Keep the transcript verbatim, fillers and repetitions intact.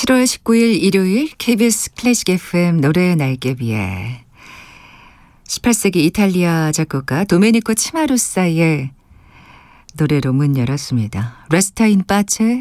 칠월 십구일 일요일 케이비에스 클래식 에프엠 노래의 날개비에 십팔 세기 이탈리아 작곡가 도메니코 치마루사의 노래로 문 열었습니다. 레스타 인 파체